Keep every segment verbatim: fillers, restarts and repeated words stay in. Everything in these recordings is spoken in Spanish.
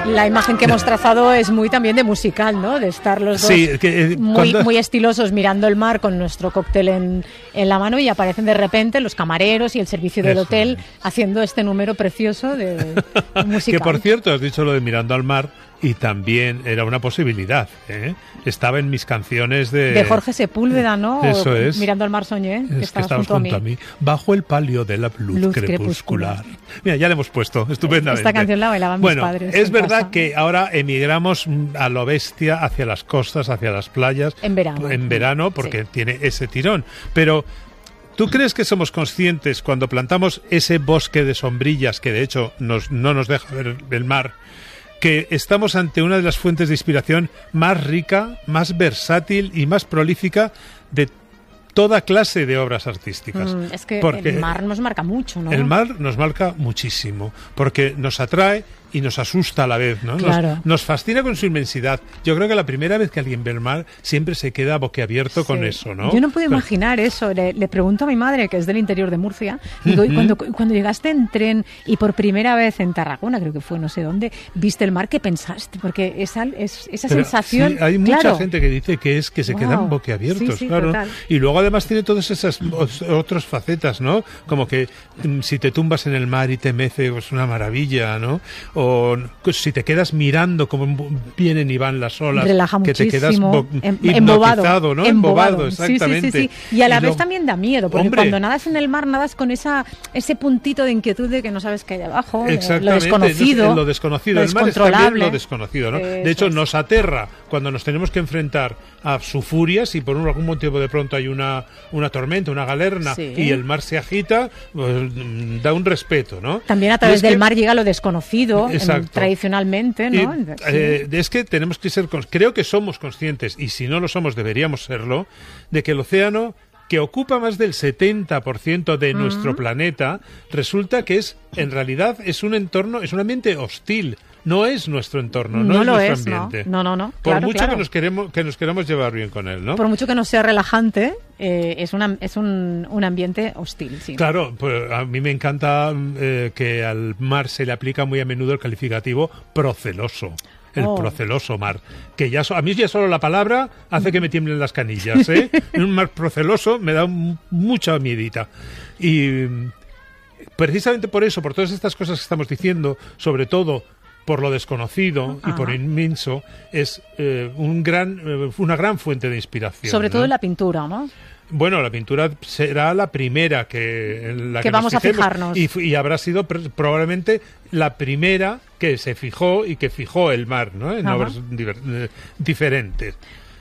La imagen que hemos trazado es muy también de musical, ¿no? De estar los dos sí, que, eh, muy, cuando... muy estilosos mirando el mar con nuestro cóctel en, en la mano y aparecen de repente los camareros y el servicio del Eso hotel es. haciendo este número precioso de, de musical. Que por cierto, has dicho lo de mirando al mar y también era una posibilidad, ¿eh? Estaba en mis canciones de... De Jorge Sepúlveda, ¿no? Eso es. Mirando al mar soñé, que Es estabas, que estabas junto, junto a, mí. a mí, bajo el palio de la luz, Luz crepuscular. crepuscular. Mira, ya le hemos puesto, estupendamente. Esta canción la bailaban bueno, mis padres. es en verdad casa. que ahora emigramos a lo bestia hacia las costas, hacia las playas. En verano. En verano, porque Sí. tiene ese tirón. Pero... ¿tú crees que somos conscientes cuando plantamos ese bosque de sombrillas que de hecho nos, no nos deja ver el mar, que estamos ante una de las fuentes de inspiración más rica, más versátil y más prolífica de toda clase de obras artísticas? Mm, es que Porque el mar nos marca mucho, ¿no? el mar nos marca muchísimo, porque nos atrae y nos asusta a la vez, ¿no? Claro. Nos, nos fascina con su inmensidad. Yo creo que la primera vez que alguien ve el mar siempre se queda boquiabierto Sí. con eso, ¿no? Yo no puedo Pero- imaginar eso. Le, le pregunto a mi madre, que es del interior de Murcia, digo, ¿y cuando, cuando llegaste en tren y por primera vez en Tarragona, creo que fue, no sé dónde, viste el mar, qué pensaste? Porque esa, es, esa Pero sensación... sí, hay mucha claro, gente que dice que es que se Wow. quedan boquiabiertos, Sí, sí, claro. total. Y luego además tiene todas esas os- otras facetas, ¿no? Como que mm, si te tumbas en el mar y te mece, pues una maravilla, ¿no? O pues, si te quedas mirando cómo vienen y van las olas, relaja que te quedas muchísimo, bo- em- hipnotizado, ¿no? embobado. exactamente. Sí, sí, sí, sí. Y a la Y vez lo- también da miedo, porque Hombre. cuando nadas en el mar, nadas con esa ese puntito de inquietud de que no sabes qué hay abajo, eh, Exactamente, lo desconocido, no sé, lo desconocido. lo El mar es también descontrolable. lo desconocido, ¿no? Eso De hecho, es. nos aterra cuando nos tenemos que enfrentar a su furia, si por algún motivo de pronto hay una, una tormenta, una galerna, Sí. y el mar se agita, pues, mm, da un respeto, ¿no? También a Y través es del que- mar llega lo desconocido, Exacto. em, tradicionalmente, ¿no? Y, Sí. eh, es que tenemos que ser, cons- creo que somos conscientes, y si no lo somos deberíamos serlo, de que el océano, que ocupa más del setenta por ciento de nuestro planeta, resulta que es, en realidad, es un entorno, es un ambiente hostil. No es nuestro entorno, no, No es lo nuestro es, ¿no? ambiente. No, no, no. Por Claro, mucho claro. que nos queremos que nos queramos llevar bien con él, ¿no? Por mucho que no sea relajante, eh, es, una, es un, un ambiente hostil, sí. Claro, pues a mí me encanta eh, que al mar se le aplica muy a menudo el calificativo proceloso. El Oh. proceloso mar. Que ya so- a mí ya solo la palabra hace que me tiemblen las canillas, ¿eh? Un mar proceloso me da un- mucha miedita. Y mm, precisamente por eso, por todas estas cosas que estamos diciendo, sobre todo por lo desconocido y por Ajá. inmenso, es eh, un gran, eh, una gran fuente de inspiración. Sobre ¿no? todo en la pintura, ¿no? Bueno, la pintura será la primera que en la Que que, nos vamos a fijemos, fijarnos. y, fu- y habrá sido pr- probablemente la primera que se fijó y que fijó el mar, ¿no? En Ajá. obras diver- eh, diferentes.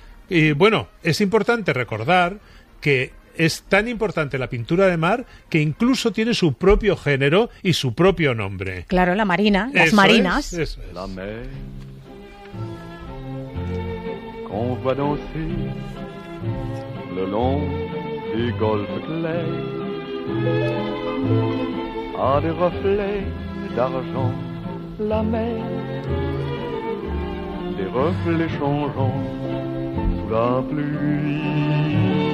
Y bueno, es importante recordar que es tan importante la pintura de mar que incluso tiene su propio género y su propio nombre. Claro, la marina, las Eso marinas. es, eso es. La mer qu'on voit danser le long des golfes clairs a des reflets d'argent. La mer, des reflets changeants sous la pluie.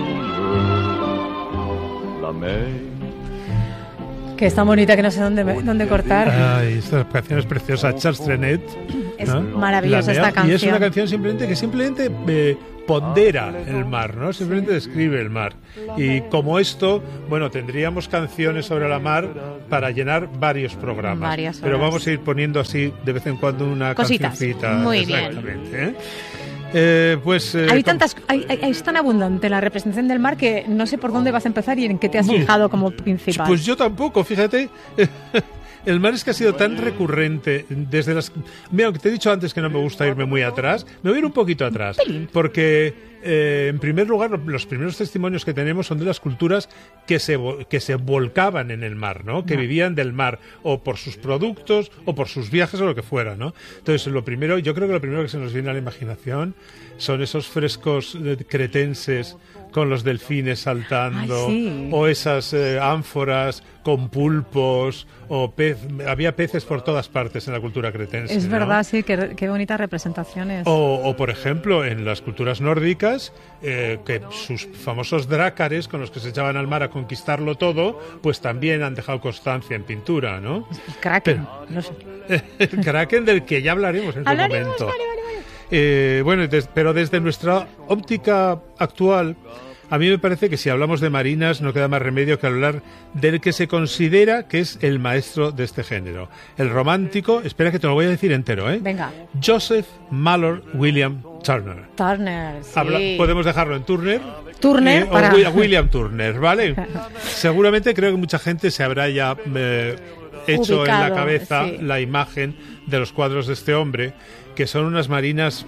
La mer. Que es tan bonita que no sé dónde, me- dónde cortar. Ay, esta canción es preciosa, Charles Trenet. Es ¿no? maravillosa La esta Mer, canción. Y es una canción simplemente que simplemente eh, pondera el mar, ¿no? Simplemente describe el mar. Y como esto, bueno, tendríamos canciones sobre la mar para llenar varios programas. Varias Pero horas. vamos a ir poniendo así de vez en cuando una Cositas. cancioncita. Muy bien. Exactamente, ¿eh? Eh, pues, eh, Hay com- tantas, hay, hay- es tan abundante la representación del mar que no sé por dónde vas a empezar y en qué te has Muy- fijado como principal. Pues yo tampoco, fíjate. El mar es que ha sido tan recurrente desde las... Mira, que te he dicho antes que no me gusta irme muy atrás. Me voy a ir un poquito atrás. Porque, eh, en primer lugar, lo- los primeros testimonios que tenemos son de las culturas que se, vo- que se volcaban en el mar, ¿no? Que vivían del mar, o por sus productos, o por sus viajes, o lo que fuera, ¿no? Entonces, lo primero, yo creo que lo primero que se nos viene a la imaginación son esos frescos eh, cretenses con los delfines saltando, Ay, sí. o esas eh, ánforas con pulpos, o pez, había peces por todas partes en la cultura cretense. Es ¿no? verdad, sí, qué, qué bonitas representaciones. O, o, por ejemplo, en las culturas nórdicas, culturas eh, que sus famosos drácares con los que se echaban al mar a conquistarlo todo, pues también han dejado constancia en pintura, ¿no? El Kraken. Pero, no sé. El Kraken, del que ya hablaremos en su Hablaremos, momento. vale, vale, vale. Eh, bueno, des, pero desde nuestra óptica actual, a mí me parece que si hablamos de marinas no queda más remedio que hablar del que se considera que es el maestro de este género. El romántico, espera que te lo voy a decir entero, ¿eh? Venga. Joseph Mallord William Turner. Turner, sí. Habla, podemos dejarlo en Turner. Turner eh, para... o William Turner, ¿vale? Seguramente creo que mucha gente se habrá ya eh, hecho ubicado, en la cabeza sí. la imagen de los cuadros de este hombre, que son unas marinas,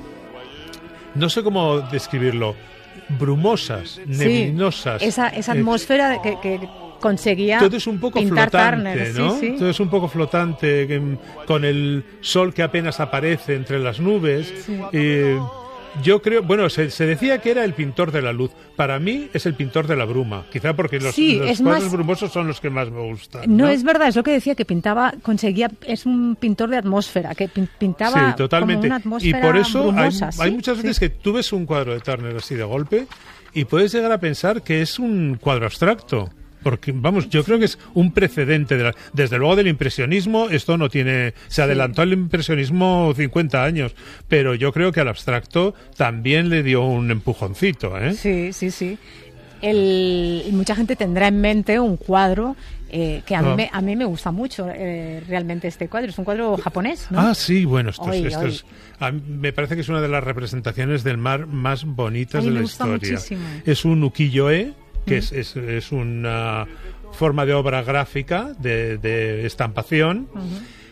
no sé cómo describirlo, brumosas, neblinosas. Sí, esa, esa atmósfera que, que conseguía todo es un poco pintar flotante, Turner, ¿no? sí, sí. Todo es un poco flotante, que, con el sol que apenas aparece entre las nubes. Sí. Eh, yo creo, bueno, se, se decía que era el pintor de la luz. Para mí es el pintor de la bruma, quizá porque los, Sí, los es cuadros más- brumosos son los que más me gustan. No, ¿no? es verdad, es lo que decía, que pintaba, conseguía, es un pintor de atmósfera, que pin- pintaba Sí, totalmente. como una Y atmósfera por eso hay, brumosa, hay ¿sí? muchas veces Sí. que tú ves un cuadro de Turner así de golpe y puedes llegar a pensar que es un cuadro abstracto. Porque, vamos, yo creo que es un precedente. De la, desde luego del impresionismo, esto no tiene... Se adelantó al impresionismo cincuenta años, pero yo creo que al abstracto también le dio un empujoncito, ¿eh? Sí, sí, sí. El, y mucha gente tendrá en mente un cuadro eh, que a mí, Ah. me, a mí me gusta mucho eh, realmente este cuadro. Es un cuadro japonés, ¿no? Ah, sí, bueno, esto, es- Oy, esto oy. es... a mí me parece que es una de las representaciones del mar más bonitas A mí de me la gusta historia. muchísimo. Es un ukiyo-e, que Mm. es, es, es una forma de obra gráfica, de, de estampación, Ujú.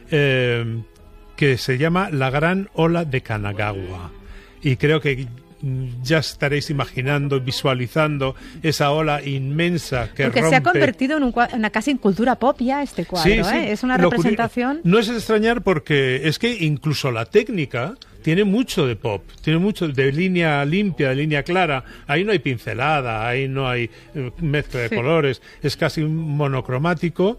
eh, que se llama La Gran Ola de Kanagawa. Y creo que mm, ya estaréis imaginando, visualizando esa ola inmensa que Porque rompe... se ha convertido en un cua- una casi en cultura pop ya este cuadro, Sí, sí. ¿eh? Es una Lo curi- representación... No es de extrañar porque es que incluso la técnica tiene mucho de pop, tiene mucho de línea limpia, de línea clara. Ahí no hay pincelada, ahí no hay eh, mezcla de Sí. colores, es casi monocromático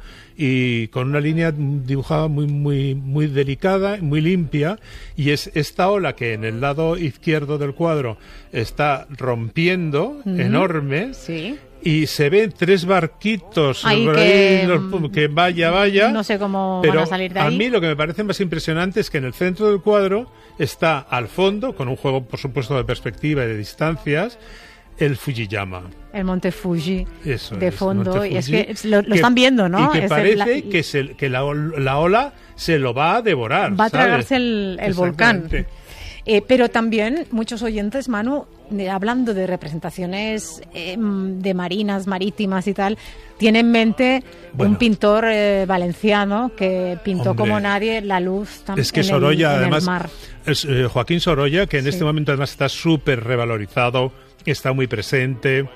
y con una línea dibujada muy muy muy delicada, muy limpia, y es esta ola que en el lado izquierdo del cuadro está rompiendo, Ujú. enorme. Sí. Y se ven tres barquitos Ahí por que, ahí, los- que vaya, vaya. no sé cómo pero van a salir de a ahí. mí lo que me parece más impresionante es que en el centro del cuadro está al fondo, con un juego por supuesto de perspectiva y de distancias, el Fujiyama. El Monte Fuji Eso de es, fondo. Monte Y es Fuji, que lo, lo que- están viendo, ¿no? Y que Es el- parece la- que, se- que la, ol- la ola se lo va a devorar. va a ¿sabes? tragarse el, el volcán. Exactamente. Eh, pero también muchos oyentes, Manu, de- hablando de representaciones eh, mm, de marinas, marítimas y tal, tienen en mente Bueno. un pintor eh, valenciano que pintó Hombre. como nadie la luz tam- Es que en, Sorolla, el, en además, el mar. es, eh, Joaquín Sorolla, que en Sí. este momento además está súper revalorizado, está muy presente.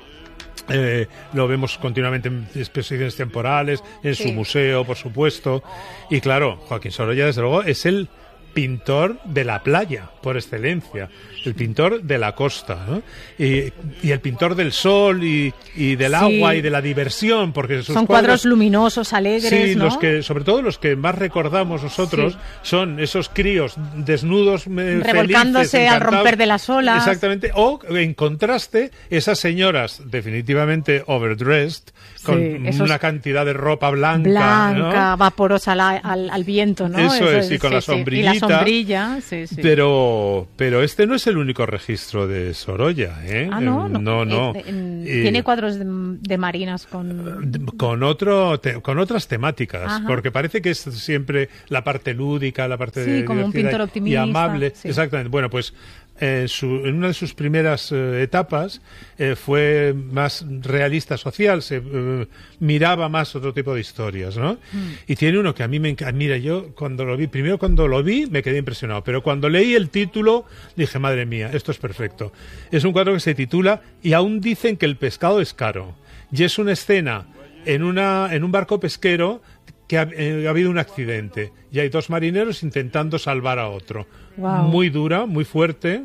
Eh, lo vemos continuamente en exposiciones temporales, en Sí. su museo, por supuesto. Y claro, Joaquín Sorolla, desde luego, es el pintor de la playa, por excelencia. El pintor de la costa, ¿no? Y, y el pintor del sol y, y del Sí. agua y de la diversión, porque sus Son cuadros luminosos, alegres, Sí, ¿no? los que, sobre todo los que más recordamos nosotros Sí. son esos críos desnudos, eh, Revolcándose felices, al encantados. romper de las olas. Exactamente. O, en contraste, esas señoras definitivamente overdressed, con Sí, esos- una cantidad de ropa blanca. Blanca, ¿no? vaporosa al, al, al viento, ¿no? Eso es, y con la sí, sí. Y sombrillita. la sombrilla, sí, sí. Pero, pero este no es el único registro de Sorolla, ¿eh? Ah, no, Eh, no. no. no. Eh, en- Y- Tiene cuadros de, de marinas con... con otro te- con otras temáticas, Ajá. porque parece que es siempre la parte lúdica, la parte Sí, de como un divertida pintor y- optimista, y amable. sí. Exactamente. Bueno, pues eh, su- en una de sus primeras eh, etapas eh, fue más realista social, se eh, miraba más otro tipo de historias, ¿no? Mm. Y tiene uno que a mí me encanta. Mira, yo cuando lo vi, primero cuando lo vi me quedé impresionado, pero cuando leí el título dije, madre mía, esto es perfecto. Es un cuadro que se titula Y aún dicen que el pescado es caro. Y es una escena en, una, en un barco pesquero que ha, eh, ha habido un accidente y hay dos marineros intentando salvar a otro. Guau. Muy dura, muy fuerte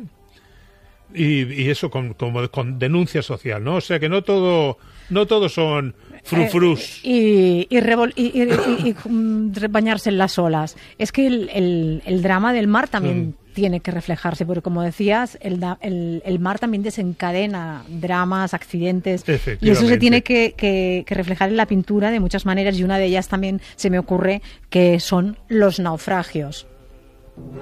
y, y eso con, como con denuncia social, ¿no? O sea que no todo, no todo son frufrus. Eh, y, y, revol- y, y- y- y, mm, bañarse en las olas. Es que el, el- el drama del mar también tiene que reflejarse, porque como decías, el, da- el, el mar también desencadena dramas, accidentes, y eso se Efectivamente. tiene que, que- que reflejar en la pintura de muchas maneras, y una de ellas también se me ocurre que son los naufragios.